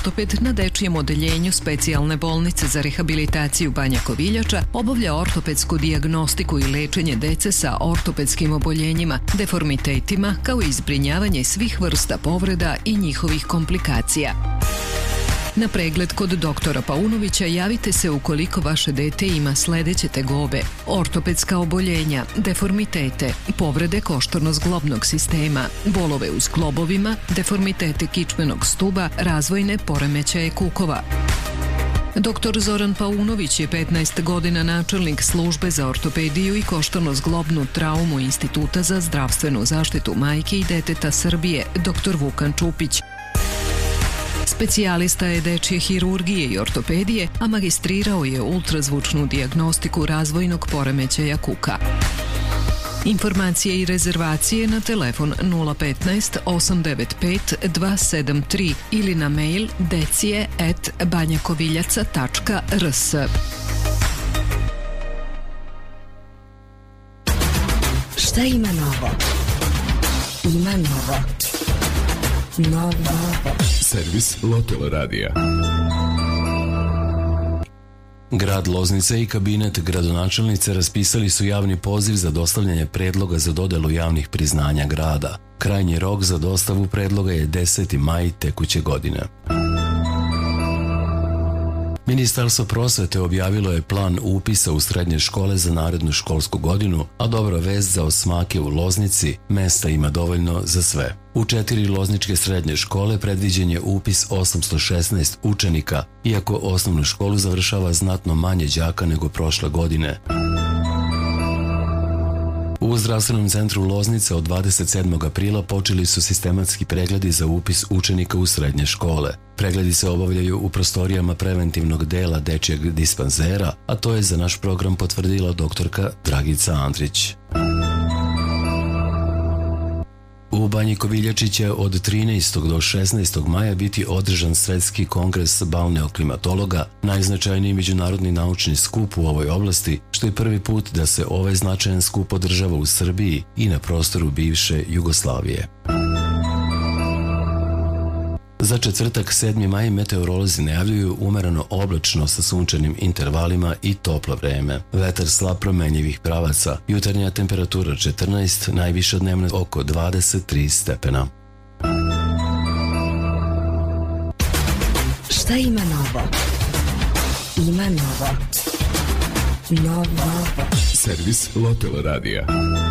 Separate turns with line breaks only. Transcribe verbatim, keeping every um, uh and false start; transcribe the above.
ortoped na dečijem odeljenju specijalne bolnice za rehabilitaciju Banja Koviljača obavlja ortopedsku dijagnostiku i lečenje dece sa ortopedskim oboljenjima, deformitetima, kao i zbrinjavanje svih vrsta povreda i njihovih komplikacija. Na pregled kod doktora Paunovića javite se ukoliko vaše dete ima sledeće tegobe: ortopedska oboljenja, deformitete, povrede koštorno-zglobnog sistema, bolove u zglobovima, deformitete kičmenog stuba, razvojne poremećaje kukova. Doktor Zoran Paunović je petnaest godina načelnik službe za ortopediju i koštorno-zglobnu traumu Instituta za zdravstvenu zaštitu majke i deteta Srbije, doktor Vukan Čupić. Specijalista je dečje hirurgije i ortopedije, a magistrirao je ultrazvučnu dijagnostiku razvojnog poremećaja kuka. Informacije i rezervacije na telefon nula petnaest osam devet pet dva sedam tri ili na mail decije at banjakoviljaca tačka rs.
Šta ima novo? Ima novo. Novo.
Servis Lotel Radija. Grad Loznica i kabinet gradonačelnice raspisali su javni poziv za dostavljanje predloga za dodelu javnih priznanja grada. Krajnji rok za dostavu predloga je deseti maj tekuće godine. Ministarstvo prosvete objavilo je plan upisa u srednje škole za narednu školsku godinu, a dobra vest za osmake u Loznici, mesta ima dovoljno za sve. U četiri lozničke srednje škole predviđen je upis osamsto šesnaest učenika, iako osnovnu školu završava znatno manje đaka nego prošle godine. U zdravstvenom centru Loznica od dvadeset sedmog aprila počeli su sistematski pregledi za upis učenika u srednje škole. Pregledi se obavljaju u prostorijama preventivnog dela dečjeg dispanzera, a to je za naš program potvrdila doktorka Dragica Andrić. U Banji Koviljači će od trinaestog do šesnaestog maja biti održan svetski kongres balneoklimatologa, najznačajniji međunarodni naučni skup u ovoj oblasti, što je prvi put da se ovaj značajan skup održava u Srbiji i na prostoru bivše Jugoslavije. Za četvrtak sedmi maj meteorolozi najavljuju umereno oblačno sa sunčanim intervalima i toplo vreme. Vetar slab promenjivih pravaca, jutarnja temperatura četrnaest, najviša dnevna oko dvadeset tri stepena.
Šta ima novo? Ima novo. Novo.
Servis Lotel Radija.